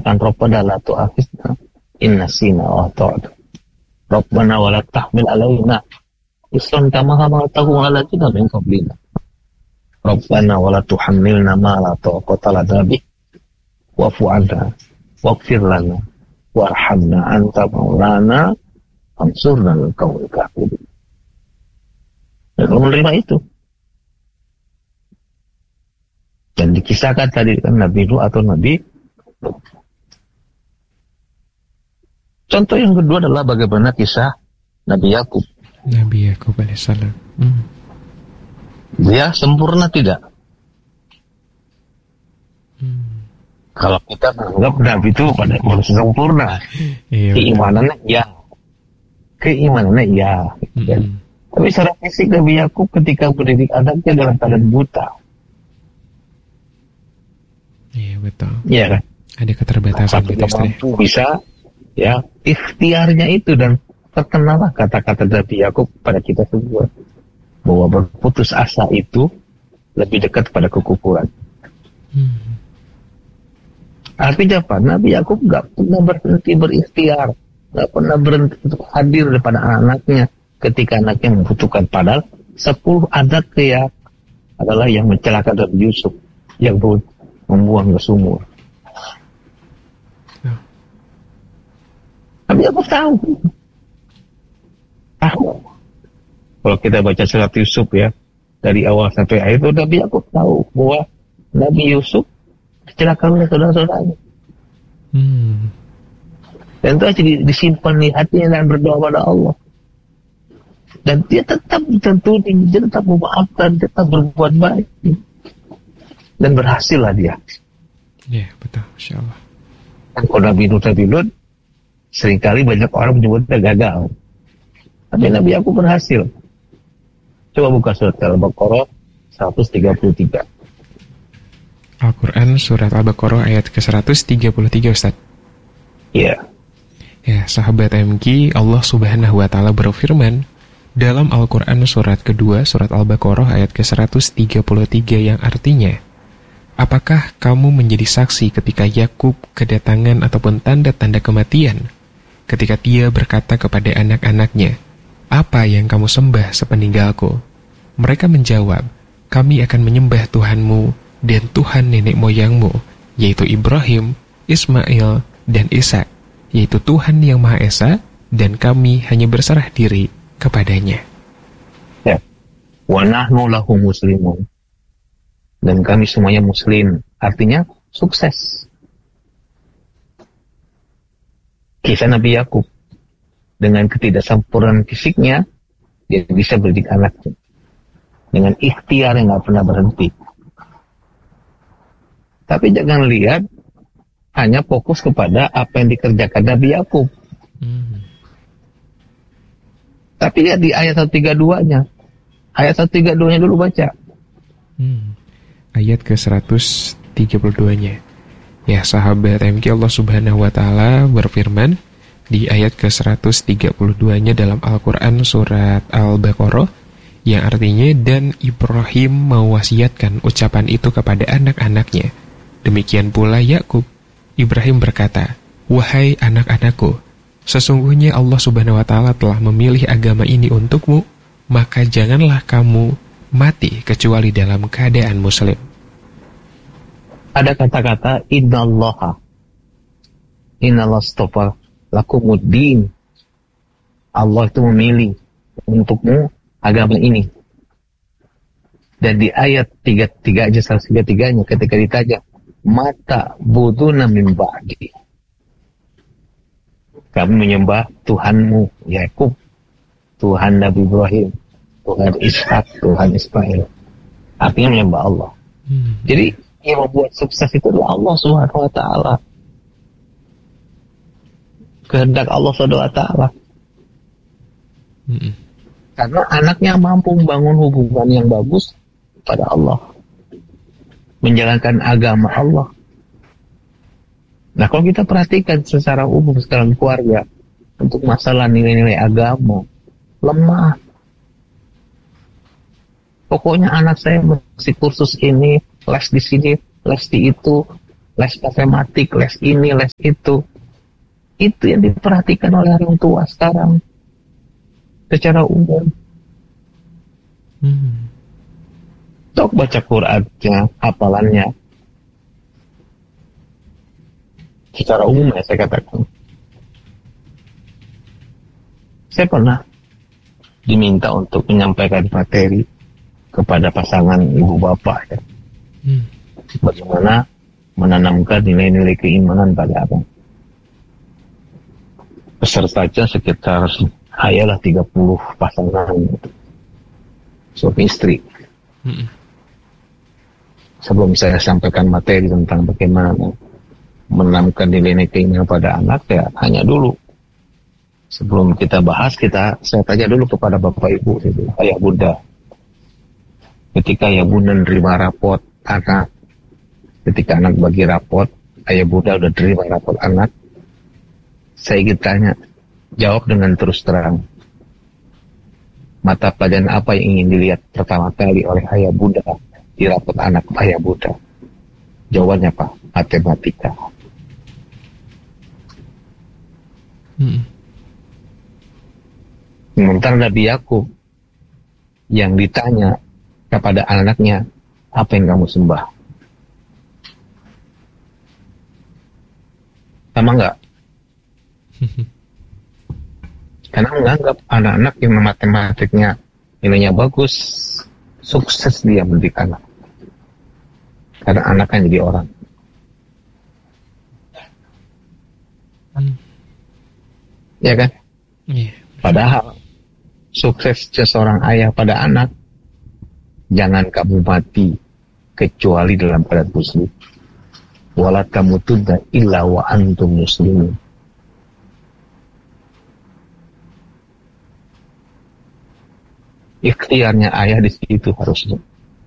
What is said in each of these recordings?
Kan Rabbana la tu'akhidna in nasina wa akhtana. Rabbana wa la tahmil alaina isran kama hamaltahu ala alladziina min qablina. Rabbana wa la tuhammilna ma la taqata lana bih wa'fu 'anna waghfir lana warhamna anta maulana ansurna lil qaumil kafirin. Dan kalau menerima itu, dan dikisahkan tadi kan Nabi Nuh atau Nabi Nuh. Contoh yang kedua adalah bagaimana kisah Nabi Yakub. Nabi Yakub alaihissalam. Dia sempurna tidak? Kalau kita menganggap Nabi itu pada manusia sempurna, keimanannya ya. Tapi secara fisik Nabi Yakub ketika mendidik anaknya dalam keadaan buta. Iya betul. Iya kan? Ada keterbatasan mampu bisa ya ikhtiarnya itu, dan terkenalah kata-kata Nabi Yakub pada kita semua bahwa berputus asa itu lebih dekat pada kekufuran. Artinya apa? Nabi Yakub nggak pernah berhenti berikhtiar, nggak pernah berhenti untuk hadir depan anaknya ketika anaknya membutuhkan. Padahal 10 anak ya adalah yang mencelakakan Nabi Yusuf, yang membuang ke sumur. Nabi Yakub tahu. Kalau kita baca surat Yusuf ya, dari awal sampai akhir itu Nabi Yakub tahu bahwa Nabi Yusuf kecelakaan oleh saudara-saudaranya. Dan itu aja disimpan di hatinya dan berdoa pada Allah. Dan dia tetap ditentuin, dia tetap memaafkan, tetap berbuat baik. Dan berhasillah dia. Iya, betul, Masya Allah. Dan kalau Nabi Nuh, seringkali banyak orang menyebutnya gagal. Tapi Nabi aku berhasil. Coba buka surat Al-Baqarah 133. Al-Quran surat Al-Baqarah ayat ke-133, Ustaz. Iya. Ya, sahabat MG, Allah Subhanahu wa Ta'ala berfirman dalam Al-Quran surat kedua, surat Al-Baqarah ayat ke-133, yang artinya, apakah kamu menjadi saksi ketika Yakub kedatangan ataupun tanda-tanda kematian, ketika dia berkata kepada anak-anaknya, apa yang kamu sembah sepeninggalku? Mereka menjawab, kami akan menyembah Tuhanmu dan Tuhan nenek moyangmu, yaitu Ibrahim, Ismail, dan Ishak, yaitu Tuhan yang Maha Esa, dan kami hanya berserah diri kepadanya. Ya. Wa nahnu lahu muslimun. Dan kami semuanya muslim. Artinya sukses. Kisah Nabi Yakub dengan ketidaksempurnaan fisiknya, dia bisa mendidik anaknya dengan ikhtiar yang gak pernah berhenti. Tapi jangan lihat hanya fokus kepada apa yang dikerjakan Nabi Yakub. Tapi lihat di ayat 132-nya. Ayat 132-nya dulu baca. Ayat ke-132-nya. Ya, sahabat MK, Allah Subhanahu wa Ta'ala berfirman di ayat ke-132-nya dalam Al-Quran surat Al-Baqarah, yang artinya, dan Ibrahim mewasiatkan ucapan itu kepada anak-anaknya. Demikian pula Yakub. Ibrahim berkata, wahai anak-anakku, sesungguhnya Allah Subhanahu wa Ta'ala telah memilih agama ini untukmu, maka janganlah kamu mati kecuali dalam keadaan muslim. Ada kata-kata innallaha astafa lakumuddin. Allah itu memilih untukmu agama ini. Dan di ayat 33 aja, 133-nya ketika ditanya, mata buduna min ba'di, kami menyembah Tuhanmu Yakub, Tuhan Nabi Ibrahim, Tuhan Ishak, Tuhan Ismail. Artinya menyembah Allah. Jadi yang membuat sukses itu adalah Allah Subhanahu wa Ta'ala. Kehendak Allah Subhanahu wa Ta'ala. Karena anaknya mampu membangun hubungan yang bagus pada Allah, menjalankan agama Allah. Nah, kalau kita perhatikan secara umum sekarang keluarga, untuk masalah nilai-nilai agama, lemah. Pokoknya anak saya mesti kursus ini, les di sini, les di itu, les matematik, les ini, les itu. Itu yang diperhatikan oleh orang tua sekarang secara umum. Tok baca Qur'annya, hafalannya. Secara umum ya saya katakan. Saya pernah diminta untuk menyampaikan materi kepada pasangan ibu bapak ya. Bagaimana menanamkan nilai-nilai keimanan pada abang. Pesertanya sekitar hayalah 30 pasangan suami istri. Sebelum saya sampaikan materi tentang bagaimana menanamkan nilai-nilai keimanan pada anak, ya hanya dulu sebelum kita bahas, saya tanya dulu kepada bapak ibu, ayah bunda, ketika ayah bunda menerima rapot anak, ketika anak bagi rapot, ayah bunda udah terima rapot anak, saya ingin tanya, jawab dengan terus terang, mata pelajaran apa yang ingin dilihat pertama kali oleh ayah bunda di rapot anak ayah bunda? Jawabannya apa? Matematika. Sementara Nabi Yakub yang ditanya kepada anaknya, apa yang kamu sembah? Sama enggak? Karena menganggap anak-anak yang matematiknya nilainya bagus, sukses dia mendidik anak. Karena anak kan jadi orang. Ya kan? Padahal sukses seorang ayah pada anak, jangan kamu mati kecuali dalam keadaan muslim. Wala tamutunna illa wa antum muslimun. Ikhtiarnya ayah di situ harusnya.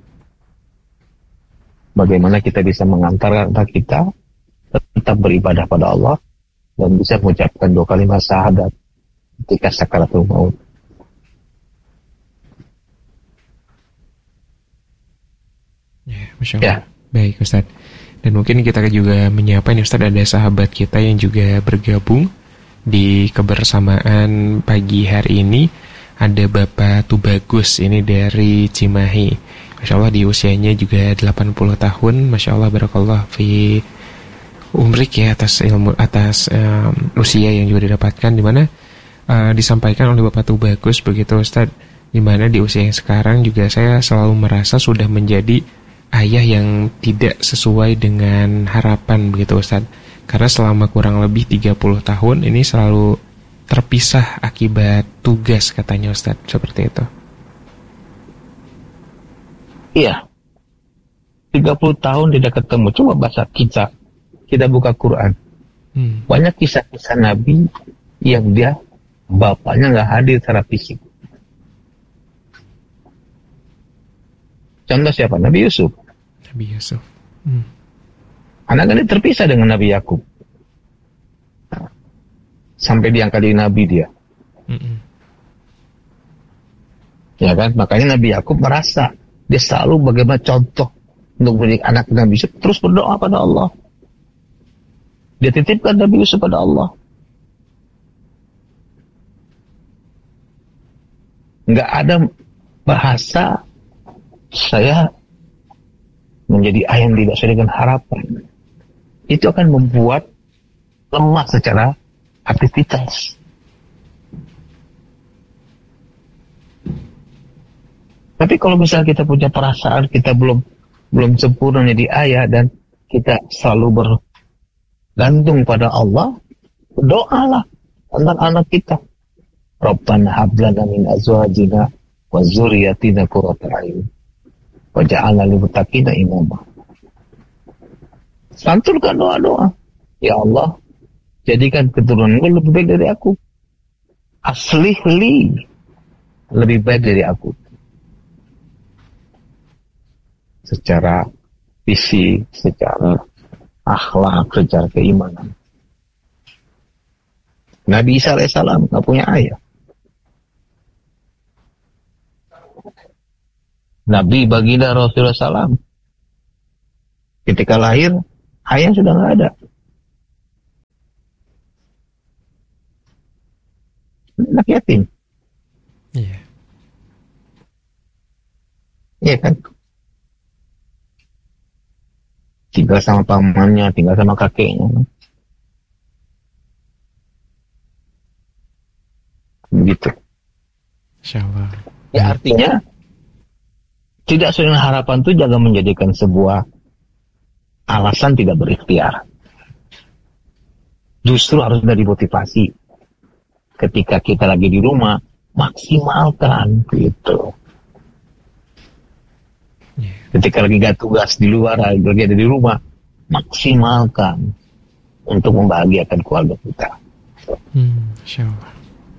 Bagaimana kita bisa mengantarkan anak kita tetap beribadah pada Allah dan bisa mengucapkan 2 kalimat syahadat ketika sakaratul maut. Ya, Masya Allah. Ya. Baik Ustaz. Dan mungkin kita juga menyapa nih Ustaz, ada sahabat kita yang juga bergabung di kebersamaan pagi hari ini. Ada Bapak Tubagus ini dari Cimahi. Masya Allah di usianya juga 80 tahun. Masya Allah barakallah fi umrik ya, atas ilmu, atas usia yang juga didapatkan, dimana disampaikan oleh Bapak Tubagus begitu Ustaz, dimana di usia yang sekarang juga saya selalu merasa sudah menjadi ayah yang tidak sesuai dengan harapan begitu Ustaz. Karena selama kurang lebih 30 tahun ini selalu terpisah akibat tugas katanya Ustaz, seperti itu. Iya, 30 tahun tidak ketemu. Coba baca kita buka Quran. Banyak kisah-kisah Nabi yang dia bapaknya nggak hadir secara fisik. Contoh siapa? Nabi Yusuf. Anak-anak ini terpisah dengan Nabi Yakub. Sampai diangkat jadi Nabi dia. Ya kan? Makanya Nabi Yakub merasa dia selalu bagaimana contoh untuk mendidik anak Nabi Yusuf, terus berdoa pada Allah. Dia titipkan Nabi Yusuf pada Allah. Nggak ada bahasa saya menjadi ayah yang tidak sesuai dengan harapan. Itu akan membuat lemah secara aktivitas. Tapi kalau misalnya kita punya perasaan kita belum sempurna menjadi ayah dan kita selalu bergantung pada Allah, doalah tentang anak kita. Rabbana hab lana min azwajina wa dzurriyyatina qurrata a'yun waj'alna lil muttaqina imama. Santurkan doa-doa. Ya Allah, jadikan keturunanku lebih baik dari aku. Aslih li, lebih baik dari aku. Secara visi, secara akhlak, secara keimanan. Nabi Isa alaihissalam nggak punya ayah. Nabi baginda Rasulullah SAW ketika lahir ayah sudah nggak ada. Anak yatim. Iya. Iya kan? Tinggal sama pamannya, tinggal sama kakeknya. Begitu. Insyaallah. Ya artinya tidak sesuai dengan harapan itu jangan menjadikan sebuah alasan tidak berikhtiar. Justru harus dari motivasi. Ketika kita lagi di rumah, maksimalkan gitu. Ketika lagi gak tugas di luar, lagi ada di rumah, maksimalkan untuk membahagiakan keluarga kita. Insyaallah.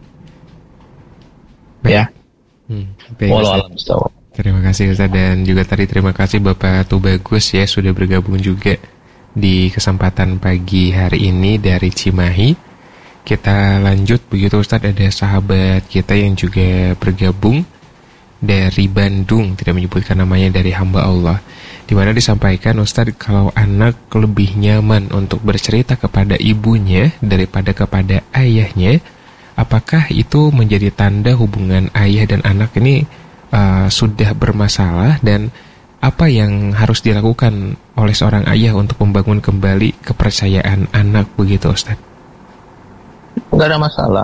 Ya. Baik, Ustaz. Terima kasih Ustaz, dan juga tadi terima kasih Bapak Tubagus ya sudah bergabung juga di kesempatan pagi hari ini dari Cimahi. Kita lanjut begitu Ustaz, ada sahabat kita yang juga bergabung dari Bandung, tidak menyebutkan namanya, dari hamba Allah, di mana disampaikan Ustaz kalau anak lebih nyaman untuk bercerita kepada ibunya daripada kepada ayahnya, apakah itu menjadi tanda hubungan ayah dan anak ini sudah bermasalah, dan apa yang harus dilakukan oleh seorang ayah untuk membangun kembali kepercayaan anak begitu Ustaz? Nggak ada masalah.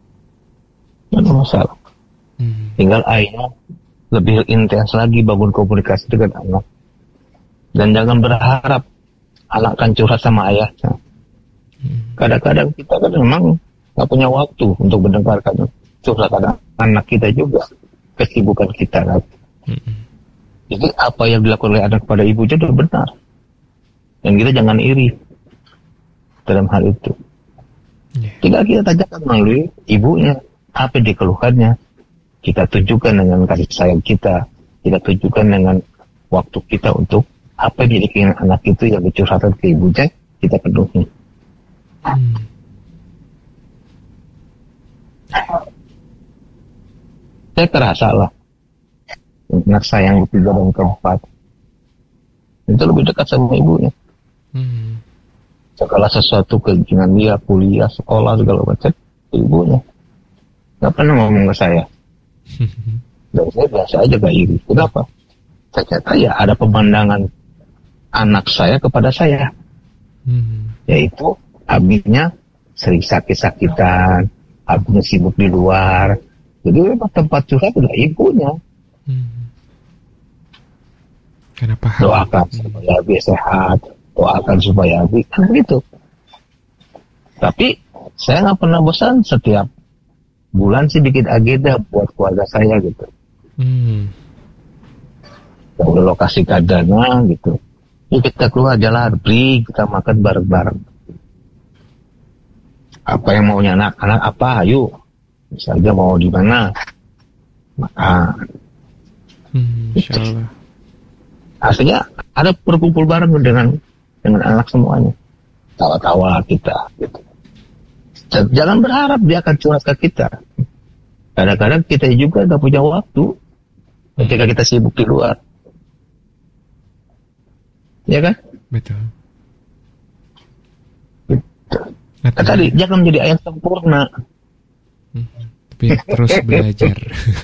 Tinggal ayah lebih intens lagi bangun komunikasi dengan anak. Dan jangan berharap anak akan curhat sama ayahnya. Kadang-kadang kita kan memang nggak punya waktu untuk mendengarkan curhatan anak kita juga. Kesibukan kita kan. Jadi apa yang dilakukan oleh anak kepada ibunya itu benar. Dan kita jangan iri dalam hal itu. Tinggal kita tanyakan melalui ibunya apa yang dikeluhkannya. Kita tunjukkan dengan kasih sayang kita. Kita tunjukkan dengan waktu kita untuk apa yang dilakukan anak itu yang dicurhatkan ke ibunya, kita penuhi. Saya terasa lah anak saya yang ketiga dan keempat itu lebih dekat sama ibunya. Segala sesuatu keinginan dia, kuliah, sekolah, segala macam, ibunya nggak pernah ngomong ke saya. Dan saya biasa aja gak iri. Kenapa? Ternyata ya ada pemandangan anak saya kepada saya, yaitu abinya sering sakit-sakitan, abinya sibuk di luar. Jadi memang tempat curhat adalah ibunya. Kenapa? Doakan supaya abi sehat, doakan supaya abi, kan begitu. Tapi saya nggak pernah bosan, setiap bulan sih bikin agenda buat keluarga saya gitu. Yang udah lokasi dana gitu. Yuk kita keluar jalan, beli, kita makan bareng-bareng. Apa yang maunya anak-anak apa, ayo. Misalnya mau di mana, makan. Insyaallah. Aslinya ada berkumpul bareng dengan anak semuanya. Tawa-tawa kita gitu. Jangan berharap dia akan curhat ke kita. Kadang-kadang kita juga gak punya waktu ketika kita sibuk di luar. Ya kan? Betul. Gitu. Tadi jangan menjadi ayah sempurna. Tapi terus belajar.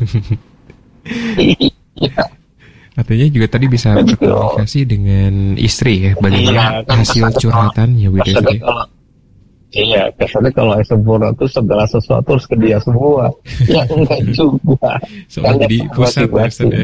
Iya. Artinya juga tadi bisa berkomunikasi dengan istri ya, bagaimana hasil curhatannya gitu. Iya, kesannya kalau ayah sempurna itu segala sesuatu harus ke dia semua. Ya enggak juga. Soalnya jadi pusat ya.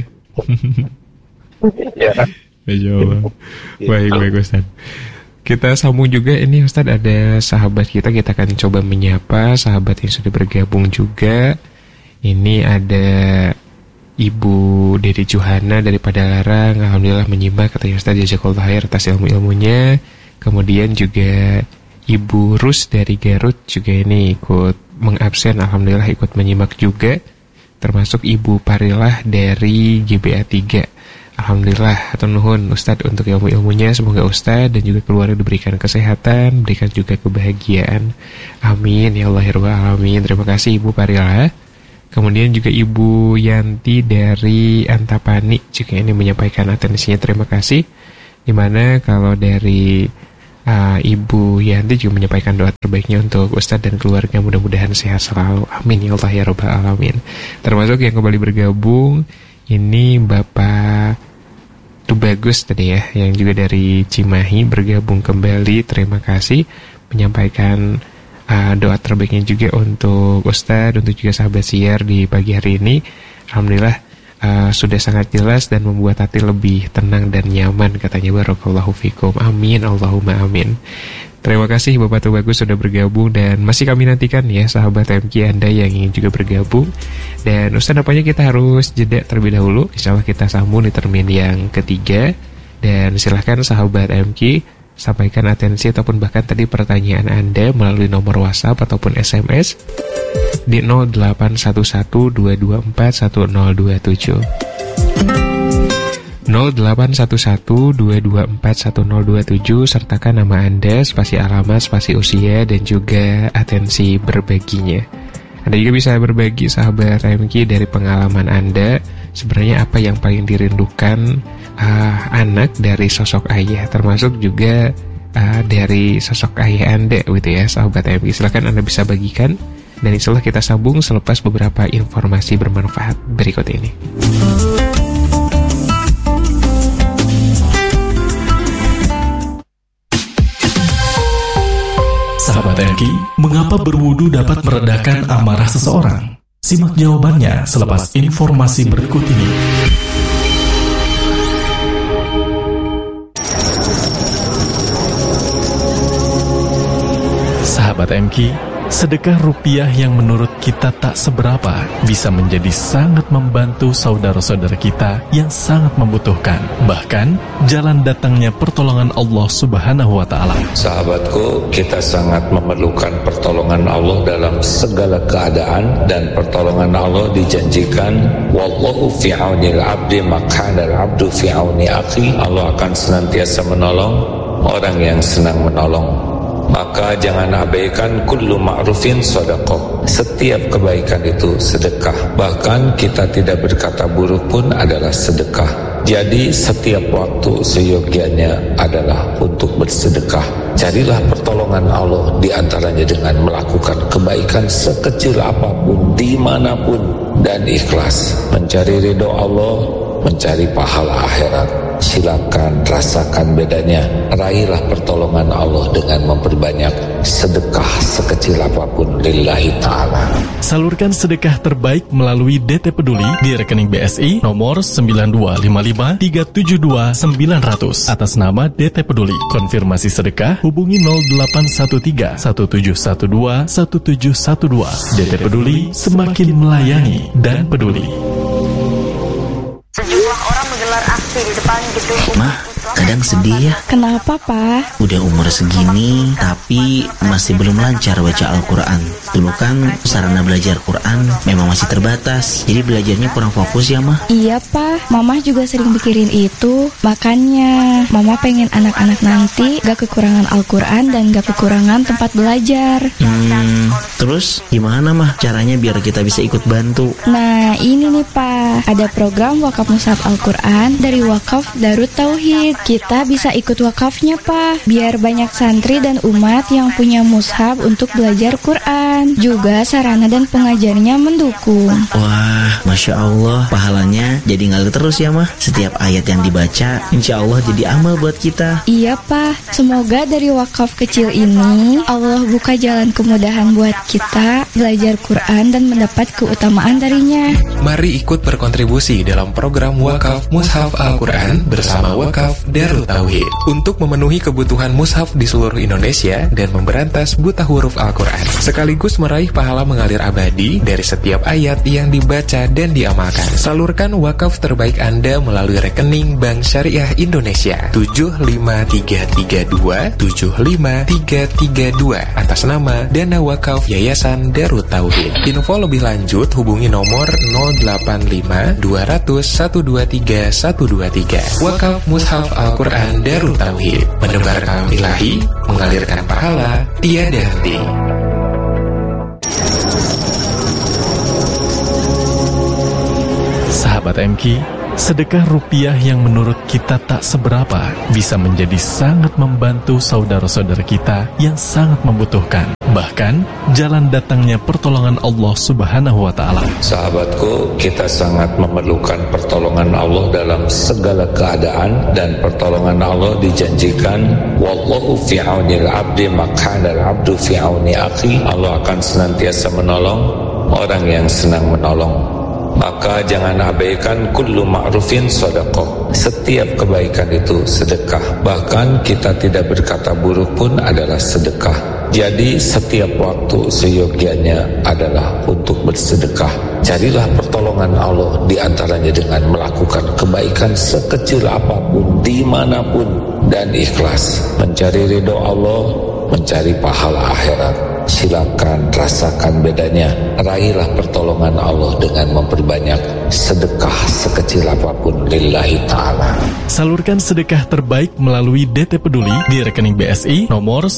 Iya. Jawab. Baik Ustaz. Kita sambung juga ini Ustaz, ada sahabat kita akan coba menyapa sahabat yang sudah bergabung juga. Ini ada Ibu Dede Juhana dari Padalarang, alhamdulillah menyimak, katanya Ustaz jazakallahu khair atas ilmu-ilmunya. Kemudian juga Ibu Rus dari Garut juga ini ikut mengabsen, alhamdulillah ikut menyimak juga. Termasuk Ibu Parilah dari GBA 3. Alhamdulillah, hatur nuhun Ustadz untuk ilmu-ilmunya. Semoga Ustadz dan juga keluarga diberikan kesehatan, berikan juga kebahagiaan. Amin ya Allah ya Rabbal alamin. Terima kasih Ibu Parilah. Kemudian juga Ibu Yanti dari Antapani juga ini menyampaikan atensinya, terima kasih. Dimana kalau dari Ibu Yanti juga menyampaikan doa terbaiknya untuk Ustadz dan keluarga, mudah-mudahan sehat selalu, amin ya Allah ya Rabbal Alamin. Termasuk yang kembali bergabung ini Bapak Tubagus tadi ya, yang juga dari Cimahi bergabung kembali, terima kasih, menyampaikan doa terbaiknya juga untuk Ustadz, untuk juga sahabat siar di pagi hari ini. Alhamdulillah sudah sangat jelas dan membuat hati lebih tenang dan nyaman, katanya. Barakallahu fikum, amin Allahumma amin. Terima kasih Bapak Tubagus sudah bergabung, dan masih kami nantikan ya sahabat MK Anda yang ingin juga bergabung. Dan Ustaz, nampaknya kita harus jeda terlebih dahulu. Insya Allah kita sambung di termin yang ketiga. Dan silahkan sahabat MK sampaikan atensi ataupun bahkan tadi pertanyaan Anda melalui nomor WhatsApp ataupun SMS di 0811-224-1027 0811-224-1027, sertakan nama Anda, spasi alamat, spasi usia, dan juga atensi berbaginya. Anda juga bisa berbagi sahabat MK dari pengalaman Anda, sebenarnya apa yang paling dirindukan anak dari sosok ayah, termasuk juga dari sosok ayah Anda gitu ya sahabat MK. Silahkan Anda bisa bagikan, dan insyaallah kita sambung selepas beberapa informasi bermanfaat berikut ini. Sahabat MK, mengapa berwudu dapat meredakan amarah seseorang? Simak jawabannya selepas informasi berikut ini. Sahabat MK, sedekah rupiah yang menurut kita tak seberapa bisa menjadi sangat membantu saudara-saudara kita yang sangat membutuhkan. Bahkan, jalan datangnya pertolongan Allah Subhanahu wa Ta'ala. Sahabatku, kita sangat memerlukan pertolongan Allah dalam segala keadaan, dan pertolongan Allah dijanjikan, wallahu fi aunil abdi makana al-abdu fi auni akhi. Allah akan senantiasa menolong orang yang senang menolong. Maka jangan abaikan kullu ma'rufin sedekah. Setiap kebaikan itu sedekah. Bahkan kita tidak berkata buruk pun adalah sedekah. Jadi setiap waktu seyogianya adalah untuk bersedekah. Carilah pertolongan Allah di antaranya dengan melakukan kebaikan sekecil apapun, dimanapun, dan ikhlas. Mencari ridho Allah, mencari pahala akhirat. Silakan rasakan bedanya. Raihlah pertolongan Allah dengan memperbanyak sedekah sekecil apapun lillahi ta'ala. Salurkan sedekah terbaik melalui DT Peduli di rekening BSI nomor 9255372900 atas nama DT Peduli. Konfirmasi sedekah hubungi 0813-1712-1712. DT Peduli, semakin melayani dan peduli. Sejumlah orang menggelar aksi di depan gedung Mah, kadang sedih ya. Kenapa, Pak? Udah umur segini, tapi masih belum lancar baca Al-Quran. Dulu kan sarana belajar Quran memang masih terbatas, jadi belajarnya kurang fokus ya, Mah. Iya, Pak. Mama juga sering mikirin itu. Makanya, Mama pengen anak-anak nanti gak kekurangan Al-Quran dan gak kekurangan tempat belajar. Terus gimana, Mah, caranya biar kita bisa ikut bantu? Nah, ini nih, Pak. Ada program wakaf mushaf Al-Quran dari Wakaf Darut Tauhid. Kita bisa ikut wakafnya, Pak, biar banyak santri dan umat yang punya mushaf untuk belajar Quran. Juga sarana dan pengajarnya mendukung. Wah, Masya Allah, pahalanya jadi ngalir terus ya, Mah. Setiap ayat yang dibaca, insya Allah jadi amal buat kita. Iya, Pak. Semoga dari wakaf kecil ini Allah buka jalan kemudahan buat kita belajar Quran dan mendapat keutamaan darinya. Mari ikut berkontribusi dalam program Wakaf Mushaf Al-Quran bersama Wakaf Darut Tauhid untuk memenuhi kebutuhan mushaf di seluruh Indonesia dan memberantas buta huruf Al-Quran, sekaligus meraih pahala mengalir abadi dari setiap ayat yang dibaca dan diamalkan. Salurkan wakaf terbaik Anda melalui rekening Bank Syariah Indonesia 753275332 atas nama Dana Wakaf Yayasan Darut Tauhid. Info lebih lanjut hubungi nomor 085-200-123-123. Wakaf Mushaf Al-Quran Darut Tauhid, menebar kalam ilahi, mengalirkan pahala tiada henti. Sahabat MK, sedekah rupiah yang menurut kita tak seberapa bisa menjadi sangat membantu saudara-saudara kita yang sangat membutuhkan. Bahkan, jalan datangnya pertolongan Allah Subhanahu wa Ta'ala. Sahabatku, kita sangat memerlukan pertolongan Allah dalam segala keadaan, dan pertolongan Allah dijanjikan, wallahu fi aunil abdi maq'adal abdu fi auni akhi. Allah akan senantiasa menolong orang yang senang menolong. Maka jangan abaikan kullu ma'rufin sedekah. Setiap kebaikan itu sedekah. Bahkan kita tidak berkata buruk pun adalah sedekah. Jadi setiap waktu seyogianya adalah untuk bersedekah. Carilah pertolongan Allah di antaranya dengan melakukan kebaikan sekecil apapun, dimanapun, dan ikhlas. Mencari ridho Allah, mencari pahala akhirat. Silakan rasakan bedanya. Raihlah pertolongan Allah dengan memperbanyak sedekah sekecil apapun lillahi ta'ala. Salurkan sedekah terbaik melalui DT Peduli di rekening BSI nomor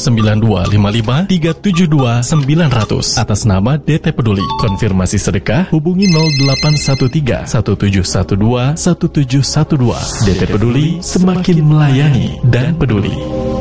9255372900 atas nama DT Peduli. Konfirmasi sedekah hubungi 0813 1712 1712. DT Peduli, semakin melayani dan peduli.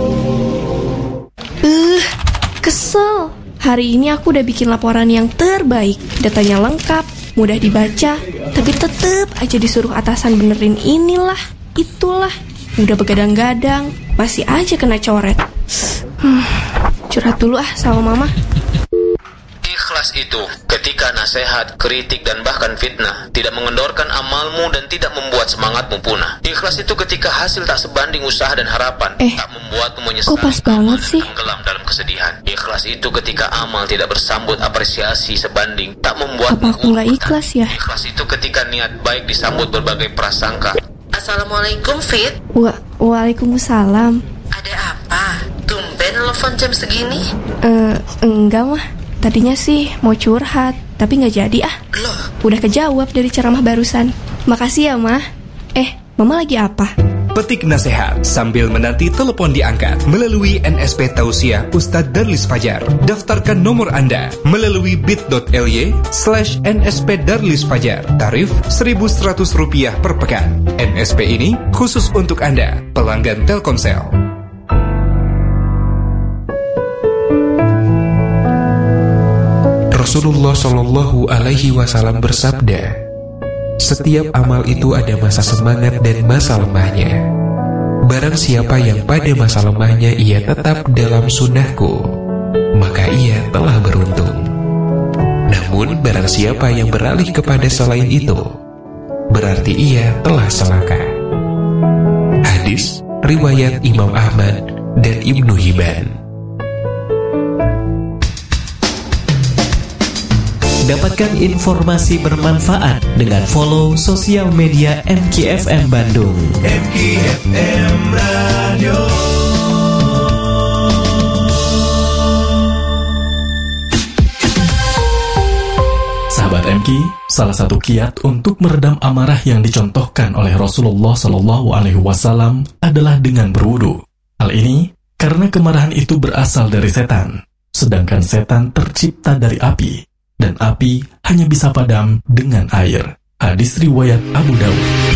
Kesel. Hari ini aku udah bikin laporan yang terbaik. Datanya lengkap, mudah dibaca, tapi tetep aja disuruh atasan benerin inilah, itulah. Udah begadang-gadang, masih aja kena coret. Curhat dulu sama mama. Ikhlas itu ketika nasihat, kritik, dan bahkan fitnah tidak mengendorkan amalmu dan tidak membuat semangatmu punah. Ikhlas itu ketika hasil tak sebanding usaha dan harapan, tak membuatmu menyesal, kok pas banget sih? tenggelam dalam kesedihan. Ikhlas itu ketika amal tidak bersambut apresiasi sebanding, tak membuat apa aku nggak ikhlas ya? Ikhlas itu ketika niat baik disambut berbagai prasangka. Assalamualaikum, Fit. Waalaikumsalam. Ada apa? Tumben telepon jam segini? Enggak mah. Tadinya sih mau curhat, tapi nggak jadi ah. Loh? Udah kejawab dari ceramah barusan. Makasih ya, Mah. Mama lagi apa? Petik nasihat sambil menanti telepon diangkat melalui NSP Tausiah Ustadz Darlis Fajar. Daftarkan nomor Anda melalui bit.ly/NSP Darlis Fajar. Tarif Rp1.100 per pekan. NSP ini khusus untuk Anda, pelanggan Telkomsel. Rasulullah Shallallahu Alaihi Wasallam bersabda, setiap amal itu ada masa semangat dan masa lemahnya. Barang siapa yang pada masa lemahnya ia tetap dalam sunnahku, maka ia telah beruntung. Namun barang siapa yang beralih kepada selain itu, berarti ia telah celaka. Hadis riwayat Imam Ahmad dan Ibnu Hibban. Dapatkan informasi bermanfaat dengan follow sosial media MKFM Bandung. MKFM Radio. Sahabat MK, salah satu kiat untuk meredam amarah yang dicontohkan oleh Rasulullah SAW adalah dengan berwudu. Hal ini karena kemarahan itu berasal dari setan, sedangkan setan tercipta dari api. Dan api hanya bisa padam dengan air. Hadis riwayat Abu Daud.